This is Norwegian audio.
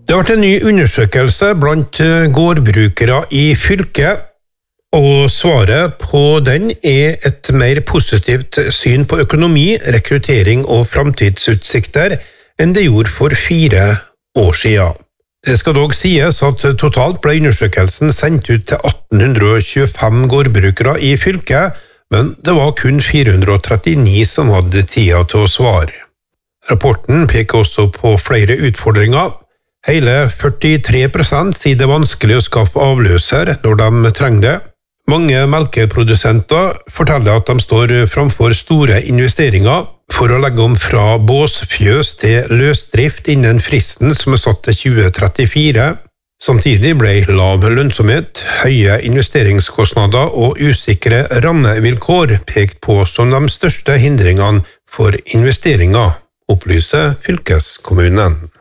Det har vært en ny undersøkelse blant gårdbrukere i fylket, og svaret på den et mer positivt syn på økonomi, rekruttering og framtidsutsikter enn det gjorde for 4 år siden. Det skal dog sies at totalt ble undersøkelsen sendt ut til 1825 gårdbrukere i fylket, men det var kun 439 som hadde tida til å svare. Rapporten peker også på flere utfordringer. Hele 43% sier det er vanskelig å skaffe avløser når de trenger det. Mange melkeprodusenter forteller at de står framfor store investeringer for å legge om fra båsfjøs til løsdrift innen fristen som satt til 2034. Samtidig ble lav lønnsomhet, høye investeringskostnader og usikre rammevilkår pekt på som de største hindringene for investeringer, opplyser fylkeskommunen.